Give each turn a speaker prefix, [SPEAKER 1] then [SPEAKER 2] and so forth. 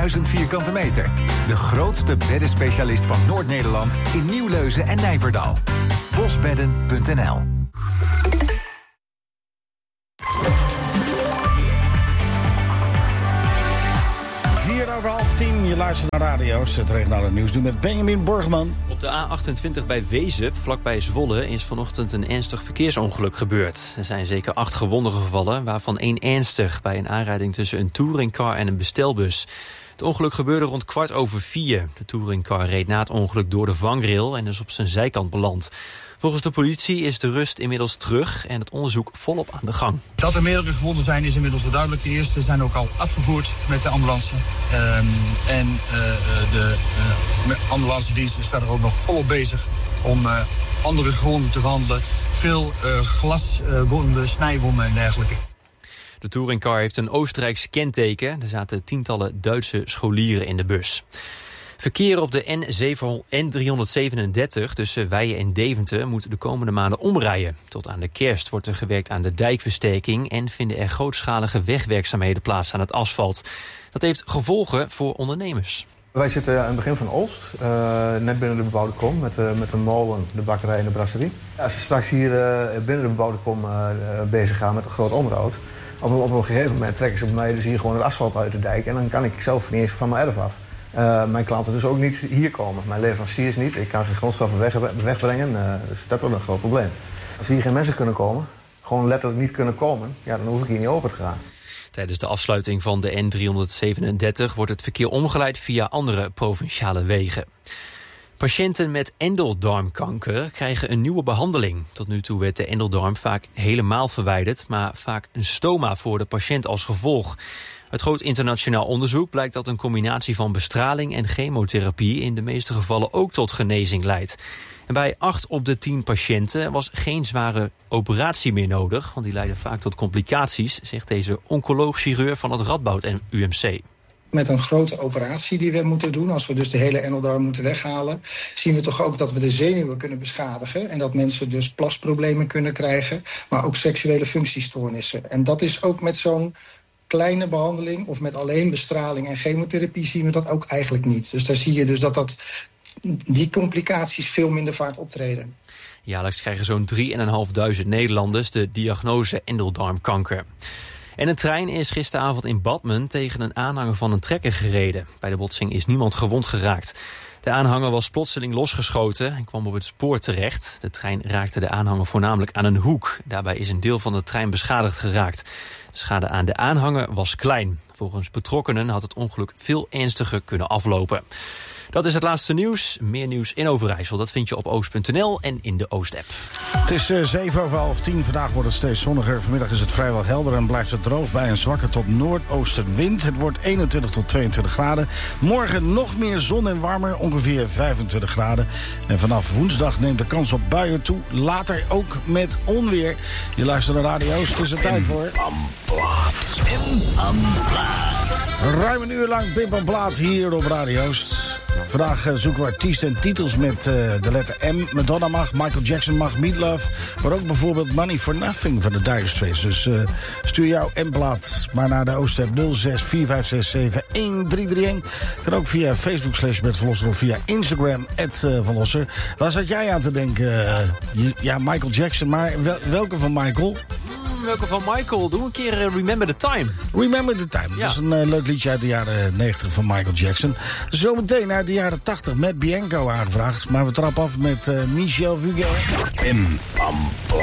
[SPEAKER 1] 1000 vierkante meter. De grootste beddenspecialist van Noord-Nederland in Nieuwleuzen en Nijverdal. Bosbedden.nl.
[SPEAKER 2] Over 9:30, je luistert naar radio's. Het regionale nieuws nu met Benjamin Borgman.
[SPEAKER 3] Op de A28 bij Wezep, vlakbij Zwolle, is vanochtend een ernstig verkeersongeluk gebeurd. Er zijn zeker 8 gewonden gevallen, waarvan 1 ernstig bij een aanrijding tussen een touringcar en een bestelbus. Het ongeluk gebeurde rond 4:15. De touringcar reed na het ongeluk door de vangrail en is op zijn zijkant beland. Volgens de politie is de rust inmiddels terug en het onderzoek volop aan de gang.
[SPEAKER 4] Dat er meerdere gewonden zijn is inmiddels wel duidelijk. De eerste zijn ook al afgevoerd met de ambulance. De ambulancedienst is verder ook nog volop bezig om andere gewonden te behandelen. Veel glaswonden, snijwonden en dergelijke.
[SPEAKER 3] De touringcar heeft een Oostenrijks kenteken. Er zaten tientallen Duitse scholieren in de bus. Verkeer op de N337 tussen Weijen en Deventer moet de komende maanden omrijden. Tot aan de kerst wordt er gewerkt aan de dijkversterking en vinden er grootschalige wegwerkzaamheden plaats aan het asfalt. Dat heeft gevolgen voor ondernemers.
[SPEAKER 5] Wij zitten aan het begin van Olst, net binnen de bebouwde kom, met de molen, de bakkerij en de brasserie. Als je straks hier binnen de bebouwde kom bezig gaat met een groot onderhoud, op een gegeven moment trekken ze bij mij dus hier gewoon het asfalt uit de dijk en dan kan ik zelf niet eens van mijn erf af. Mijn klanten dus ook niet hier komen. Mijn leveranciers niet. Ik kan geen grondstoffen wegbrengen. Dus dat wordt een groot probleem. Als hier geen mensen kunnen komen, gewoon letterlijk niet kunnen komen, ja, dan hoef ik hier niet open te gaan.
[SPEAKER 3] Tijdens de afsluiting van de N337 wordt het verkeer omgeleid via andere provinciale wegen. Patiënten met endeldarmkanker krijgen een nieuwe behandeling. Tot nu toe werd de endeldarm vaak helemaal verwijderd, maar vaak een stoma voor de patiënt als gevolg. Uit groot internationaal onderzoek blijkt dat een combinatie van bestraling en chemotherapie in de meeste gevallen ook tot genezing leidt. En bij 8 op de 10 patiënten was geen zware operatie meer nodig, want die leiden vaak tot complicaties, zegt deze oncoloog-chirurg van het Radboud en UMC.
[SPEAKER 6] Met een grote operatie die we moeten doen, als we dus de hele endeldarm moeten weghalen, zien we toch ook dat we de zenuwen kunnen beschadigen en dat mensen dus plasproblemen kunnen krijgen, maar ook seksuele functiestoornissen. En dat is ook met zo'n kleine behandeling of met alleen bestraling en chemotherapie zien we dat ook eigenlijk niet. Dus daar zie je dus dat die complicaties veel minder vaak optreden.
[SPEAKER 3] Jaarlijks krijgen zo'n 3.500 Nederlanders de diagnose endeldarmkanker. En een trein is gisteravond in Badmen tegen een aanhanger van een trekker gereden. Bij de botsing is niemand gewond geraakt. De aanhanger was plotseling losgeschoten en kwam op het spoor terecht. De trein raakte de aanhanger voornamelijk aan een hoek. Daarbij is een deel van de trein beschadigd geraakt. De schade aan de aanhanger was klein. Volgens betrokkenen had het ongeluk veel ernstiger kunnen aflopen. Dat is het laatste nieuws. Meer nieuws in Overijssel. Dat vind je op oost.nl en in de Oost-app.
[SPEAKER 2] Het is 7:10. Vandaag wordt het steeds zonniger. Vanmiddag is het vrijwel helder en blijft het droog bij een zwakke tot noordoostenwind. Het wordt 21 tot 22 graden. Morgen nog meer zon en warmer, ongeveer 25 graden. En vanaf woensdag neemt de kans op buien toe. Later ook met onweer. Je luistert naar radio's. Het is er tijd voor ruim een uur lang Pim Pam Plaat hier op radio's. Vandaag zoeken we artiesten en titels met de letter M. Madonna mag, Michael Jackson mag, Meatloaf. Maar ook bijvoorbeeld Money for Nothing van de Dire Straits. Dus stuur jouw M-plaat maar naar de Oost-app 0645671331. Kan ook via Facebook /BertVanLosser of via Instagram @vanlosser. Waar zat jij aan te denken? Ja, Michael Jackson, maar welke van Michael?
[SPEAKER 3] Welke van Michael? Doe een keer Remember the Time.
[SPEAKER 2] Remember the Time. Ja. Dat is een leuk liedje uit de jaren 90 van Michael Jackson. Zometeen uit de jaren 80 met Bianco aangevraagd. Maar we trappen af met Michel Fugain.
[SPEAKER 1] Pim Pam Plaat.